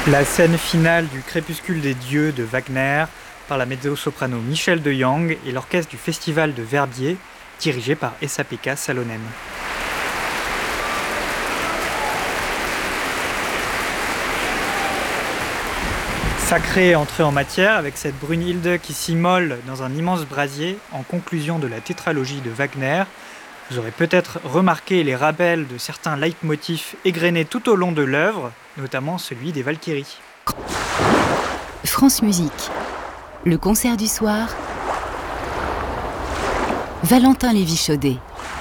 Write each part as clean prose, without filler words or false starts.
La scène finale du Crépuscule des dieux de Wagner par la mezzo-soprano Michel de Jong et l'orchestre du Festival de Verbier, dirigé par Esa-Pekka Salonen. Sacrée entrée en matière avec cette Brunhilde qui s'immole dans un immense brasier en conclusion de la tétralogie de Wagner. Vous aurez peut-être remarqué les rappels de certains leitmotifs égrenés tout au long de l'œuvre, notamment celui des Valkyries. France Musique, le concert du soir, Valentin Lévy-Chaudet.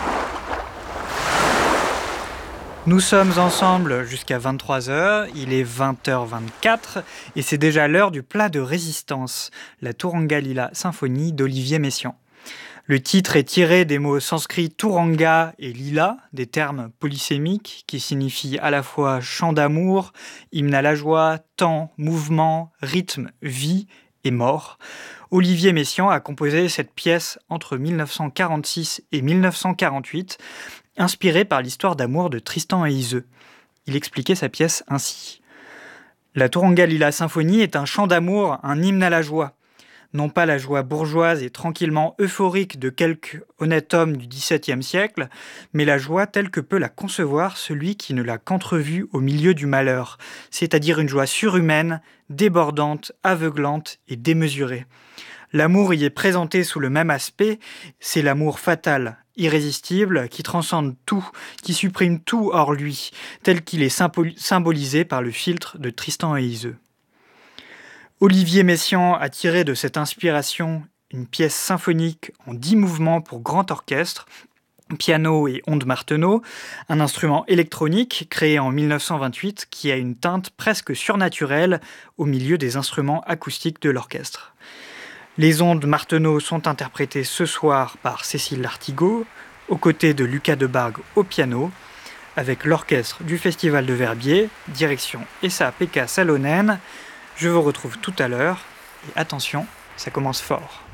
Nous sommes ensemble jusqu'à 23h, il est 20h24 et c'est déjà l'heure du plat de résistance, la Turanga Lila Symphonie d'Olivier Messiaen. Le titre est tiré des mots sanskrits Turanga et Lila, des termes polysémiques qui signifient à la fois chant d'amour, hymne à la joie, temps, mouvement, rythme, vie et mort. Olivier Messiaen a composé cette pièce entre 1946 et 1948, inspirée par l'histoire d'amour de Tristan et Iseult. Il expliquait sa pièce ainsi. La Turanga Lila Symphonie est un chant d'amour, un hymne à la joie. Non pas la joie bourgeoise et tranquillement euphorique de quelque honnête homme du XVIIe siècle, mais la joie telle que peut la concevoir celui qui ne l'a qu'entrevue au milieu du malheur, c'est-à-dire une joie surhumaine, débordante, aveuglante et démesurée. L'amour y est présenté sous le même aspect, c'est l'amour fatal, irrésistible, qui transcende tout, qui supprime tout hors lui, tel qu'il est symbolisé par le philtre de Tristan et Iseult. Olivier Messiaen a tiré de cette inspiration une pièce symphonique en 10 mouvements pour grand orchestre, piano et ondes Martenot, un instrument électronique créé en 1928 qui a une teinte presque surnaturelle au milieu des instruments acoustiques de l'orchestre. Les ondes Martenot sont interprétées ce soir par Cécile Lartigot, aux côtés de Lucas Debargue au piano, avec l'orchestre du Festival de Verbier, direction Esa-Pekka Salonen. Je vous retrouve tout à l'heure, et attention, ça commence fort.